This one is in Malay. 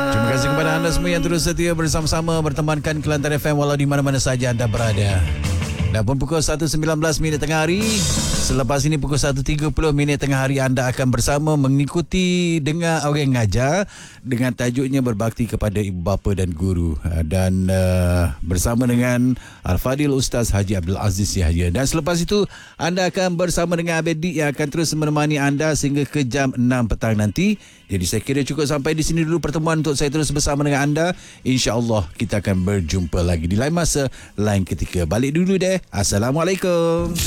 Terima kasih kepada anda semua yang terus setia bersama-sama bertemankan Kelantan FM walau di mana-mana saja anda berada. Dah pun pukul 1.19 tengah hari. Selepas ini pukul 1.30 tengah hari anda akan bersama mengikuti dengar orang ngajar dengan tajuknya berbakti kepada ibu bapa dan guru. Dan bersama dengan Al-Fadil Ustaz Haji Abdul Aziz Yahya. Dan selepas itu anda akan bersama dengan Abedi yang akan terus menemani anda sehingga ke jam 6 petang nanti. Jadi saya kira cukup sampai di sini dulu pertemuan untuk saya terus bersama dengan anda. InsyaAllah kita akan berjumpa lagi di lain masa, lain ketika. Balik dulu deh. Assalamualaikum.